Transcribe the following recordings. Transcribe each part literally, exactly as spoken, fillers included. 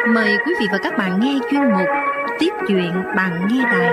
Mời quý vị và các bạn nghe chuyên mục Tiếp chuyện bạn nghe đài.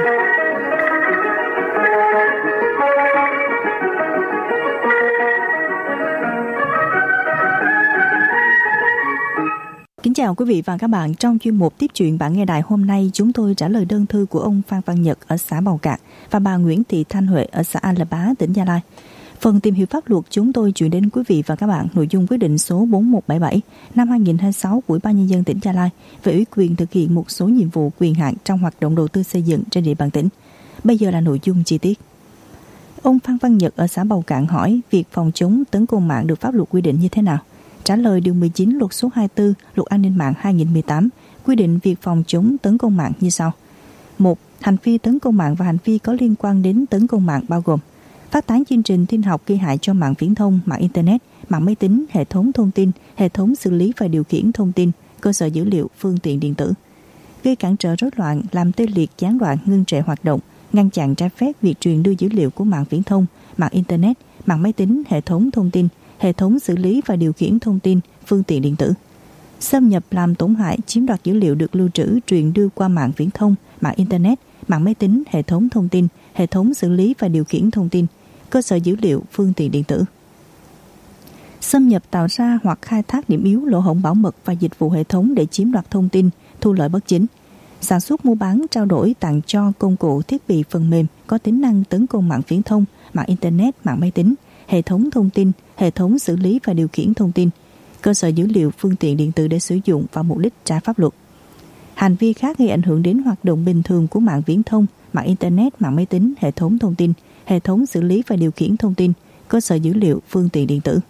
Kính chào quý vị và các bạn. Trong chuyên mục Tiếp chuyện bạn nghe đài hôm nay, chúng tôi trả lời đơn thư của ông Phan Văn Nhật ở xã Bào Cạn và bà Nguyễn Thị Thanh Huệ ở xã A La Bá, tỉnh Gia Lai. Phần tìm hiểu pháp luật, chúng tôi chuyển đến quý vị và các bạn nội dung quyết định số bốn một bảy bảy năm hai nghìn không trăm hai mươi sáu của Ủy ban Nhân dân tỉnh Gia Lai về ủy quyền thực hiện một số nhiệm vụ quyền hạn trong hoạt động đầu tư xây dựng trên địa bàn tỉnh. Bây giờ là nội dung chi tiết. Ông Phan Văn Nhật ở xã Bào Cạn hỏi việc phòng chống tấn công mạng được pháp luật quy định như thế nào? Trả lời điều mười chín luật số hai mươi tư Luật An ninh mạng hai nghìn không trăm mười tám quy định việc phòng chống tấn công mạng như sau. một. Hành vi tấn công mạng và hành vi có liên quan đến tấn công mạng bao gồm phát tán chương trình tin học gây hại cho mạng viễn thông, mạng Internet, mạng máy tính, hệ thống thông tin, hệ thống xử lý và điều khiển thông tin, cơ sở dữ liệu, phương tiện điện tử, gây cản trở rối loạn, làm tê liệt, gián đoạn, ngưng trệ hoạt động, ngăn chặn trái phép việc truyền đưa dữ liệu của mạng viễn thông, mạng Internet, mạng máy tính, hệ thống thông tin, hệ thống xử lý và điều khiển thông tin, phương tiện điện tử, xâm nhập, làm tổn hại, chiếm đoạt dữ liệu được lưu trữ, truyền đưa qua mạng viễn thông, mạng Internet, mạng máy tính, hệ thống thông tin, hệ thống xử lý và điều khiển thông tin, cơ sở dữ liệu, phương tiện điện tử, xâm nhập, tạo ra hoặc khai thác điểm yếu, lỗ hổng bảo mật và dịch vụ hệ thống để chiếm đoạt thông tin, thu lợi bất chính, sản xuất, mua bán, trao đổi, tặng cho công cụ, thiết bị, phần mềm có tính năng tấn công mạng viễn thông, mạng Internet, mạng máy tính, hệ thống thông tin, hệ thống xử lý và điều khiển thông tin, cơ sở dữ liệu, phương tiện điện tử để sử dụng vào mục đích trái pháp luật. Hành vi khác gây ảnh hưởng đến hoạt động bình thường của mạng viễn thông, mạng Internet, mạng máy tính, hệ thống thông tin, hệ thống xử lý và điều khiển thông tin, cơ sở dữ liệu, phương tiện điện tử.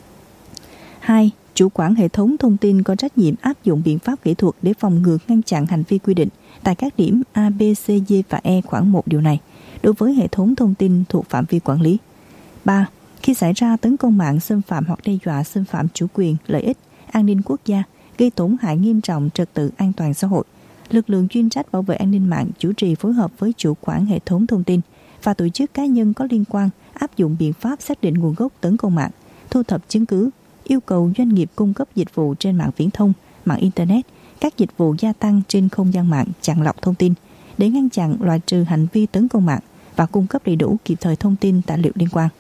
hai. Chủ quản hệ thống thông tin có trách nhiệm áp dụng biện pháp kỹ thuật để phòng ngừa, ngăn chặn hành vi quy định tại các điểm A, B, C, D và E khoản một điều này đối với hệ thống thông tin thuộc phạm vi quản lý. ba. Khi xảy ra tấn công mạng xâm phạm hoặc đe dọa xâm phạm chủ quyền, lợi ích, an ninh quốc gia, gây tổn hại nghiêm trọng trật tự an toàn xã hội, lực lượng chuyên trách bảo vệ an ninh mạng chủ trì phối hợp với chủ quản hệ thống thông tin và tổ chức cá nhân có liên quan áp dụng biện pháp xác định nguồn gốc tấn công mạng, thu thập chứng cứ, yêu cầu doanh nghiệp cung cấp dịch vụ trên mạng viễn thông, mạng Internet, các dịch vụ gia tăng trên không gian mạng, chặn lọc thông tin để ngăn chặn, loại trừ hành vi tấn công mạng và cung cấp đầy đủ kịp thời thông tin, tài liệu liên quan.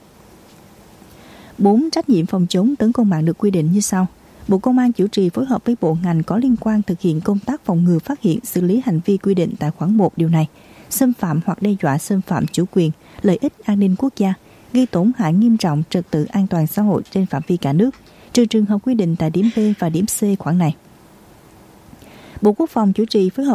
bốn. Trách nhiệm phòng chống tấn công mạng được quy định như sau. Bộ Công an chủ trì phối hợp với bộ ngành có liên quan thực hiện công tác phòng ngừa, phát hiện, xử lý hành vi quy định tại khoản một điều này, xâm phạm hoặc đe dọa xâm phạm chủ quyền, lợi ích, an ninh quốc gia, gây tổn hại nghiêm trọng trật tự an toàn xã hội trên phạm vi cả nước, trừ trường hợp quy định tại điểm B và điểm C khoản này. Bộ Quốc phòng chủ trì phối hợp